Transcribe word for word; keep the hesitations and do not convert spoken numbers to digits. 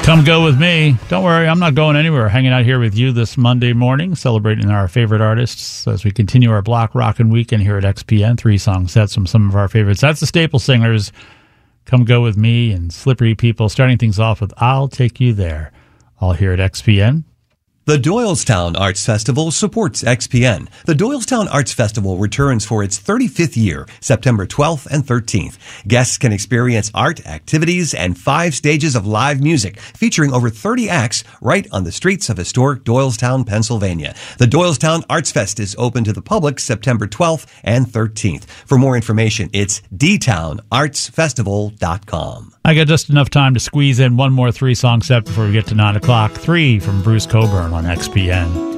Come go with me. Don't worry, I'm not going anywhere. Hanging out here with you this Monday morning, celebrating our favorite artists as we continue our Block Rockin' Weekend here at X P N. Three song sets from some of our favorites. That's the Staple Singers, Come Go With Me, and Slippery People, starting things off with I'll Take You There, all here at X P N. The Doylestown Arts Festival supports X P N. The Doylestown Arts Festival returns for its thirty-fifth year, September twelfth and thirteenth. Guests can experience art, activities, and five stages of live music featuring over thirty acts right on the streets of historic Doylestown, Pennsylvania. The Doylestown Arts Fest is open to the public September twelfth and thirteenth. For more information, it's d town arts festival dot com. I got just enough time to squeeze in one more three-song set before we get to nine o'clock. Three from Bruce Coburn on X P N.